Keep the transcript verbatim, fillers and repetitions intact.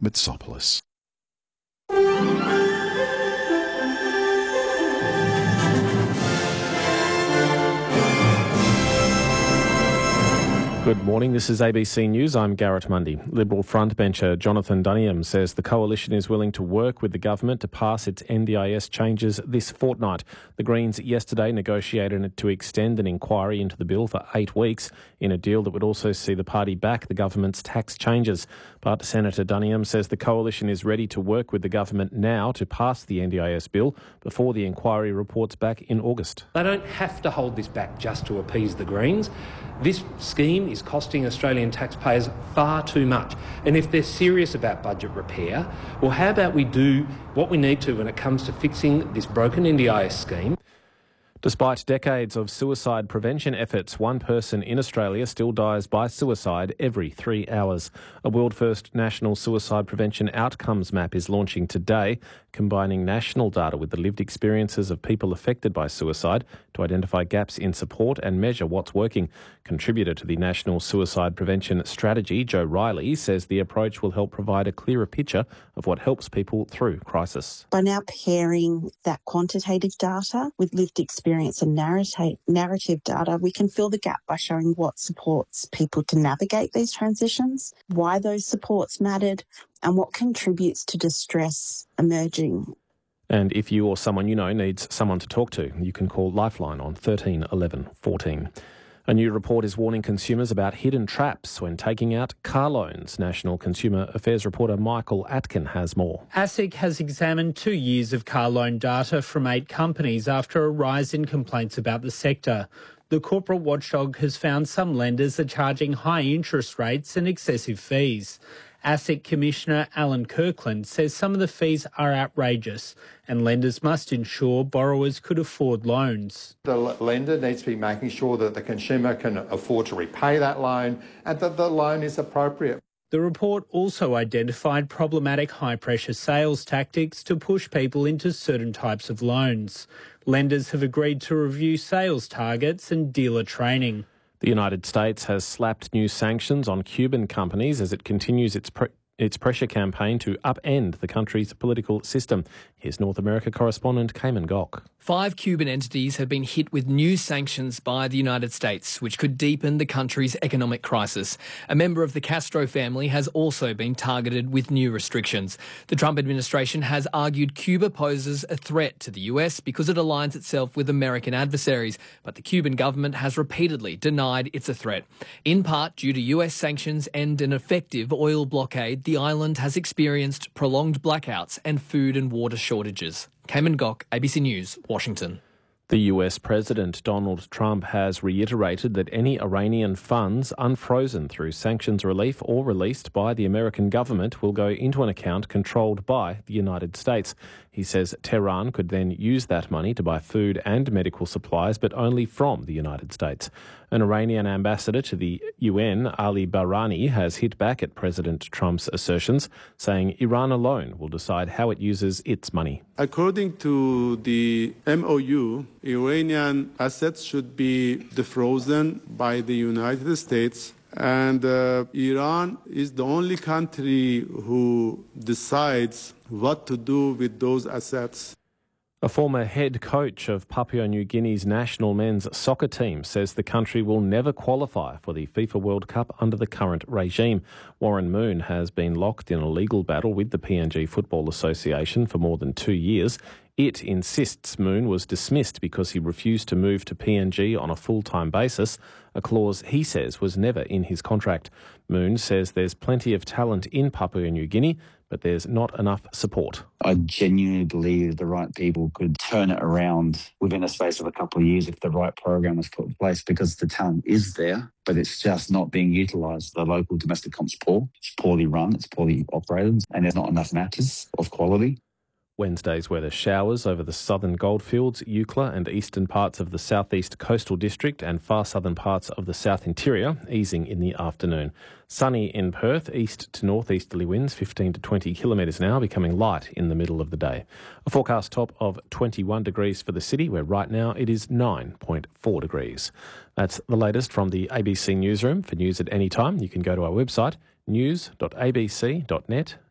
Mitsopoulos. Good morning, this is A B C News. I'm Garrett Mundy. Liberal frontbencher Jonathan Duniam says the coalition is willing to work with the government to pass its N D I S changes this fortnight. The Greens yesterday negotiated to extend an inquiry into the bill for eight weeks in a deal that would also see the party back the government's tax changes. But Senator Duniam says the coalition is ready to work with the government now to pass the N D I S bill before the inquiry reports back in August. They don't have to hold this back just to appease the Greens. This scheme is costing Australian taxpayers far too much. And if they're serious about budget repair, well, how about we do what we need to when it comes to fixing this broken N D I S scheme? Despite decades of suicide prevention efforts, one person in Australia still dies by suicide every three hours. A world-first national suicide prevention outcomes map is launching today, combining national data with the lived experiences of people affected by suicide to identify gaps in support and measure what's working. Contributor to the National Suicide Prevention Strategy, Joe Riley, says the approach will help provide a clearer picture of what helps people through crisis. By now pairing that quantitative data with lived experience and narrative, narrative data, we can fill the gap by showing what supports people to navigate these transitions, why those supports mattered, and what contributes to distress emerging. And if you or someone you know needs someone to talk to, you can call Lifeline on thirteen eleven fourteen. A new report is warning consumers about hidden traps when taking out car loans. National Consumer Affairs reporter Michael Atkin has more. ASIC has examined two years of car loan data from eight companies after a rise in complaints about the sector. The corporate watchdog has found some lenders are charging high interest rates and excessive fees. ASIC Commissioner Alan Kirkland says some of the fees are outrageous and lenders must ensure borrowers could afford loans. The lender needs to be making sure that the consumer can afford to repay that loan and that the loan is appropriate. The report also identified problematic high-pressure sales tactics to push people into certain types of loans. Lenders have agreed to review sales targets and dealer training. The United States has slapped new sanctions on Cuban companies as it continues its pre- its pressure campaign to upend the country's political system. Here's North America correspondent Cayman Gok. Five Cuban entities have been hit with new sanctions by the United States, which could deepen the country's economic crisis. A member of the Castro family has also been targeted with new restrictions. The Trump administration has argued Cuba poses a threat to the U S because it aligns itself with American adversaries, but the Cuban government has repeatedly denied it's a threat. In part due to U S sanctions and an effective oil blockade, the island has experienced prolonged blackouts and food and water shortages. Cayman Gok, A B C News, Washington. The U S President Donald Trump has reiterated that any Iranian funds unfrozen through sanctions relief or released by the American government will go into an account controlled by the United States. He says Tehran could then use that money to buy food and medical supplies, but only from the United States. An Iranian ambassador to the U N, Ali Bahrani, has hit back at President Trump's assertions, saying Iran alone will decide how it uses its money. According to the M O U, Iranian assets should be defrozen by the United States, and uh, Iran is the only country who decides what to do with those assets. A former head coach of Papua New Guinea's national men's soccer team says the country will never qualify for the FIFA World Cup under the current regime. Warren Moon has been locked in a legal battle with the P N G Football Association for more than two years. It insists Moon was dismissed because he refused to move to P N G on a full-time basis, a clause he says was never in his contract. Moon says there's plenty of talent in Papua New Guinea, but there's not enough support. I genuinely believe the right people could turn it around within a space of a couple of years if the right program is put in place, because the talent is there, but it's just not being utilised. The local domestic comp's poor, it's poorly run, it's poorly operated, and there's not enough matches of quality. Wednesday's weather: showers over the southern goldfields, Eucla and eastern parts of the southeast coastal district and far southern parts of the south interior, easing in the afternoon. Sunny in Perth, east to northeasterly winds fifteen to twenty kilometres an hour, becoming light in the middle of the day. A forecast top of twenty-one degrees for the city, where right now it is nine point four degrees. That's the latest from the A B C Newsroom. For news at any time, you can go to our website, news dot a b c dot net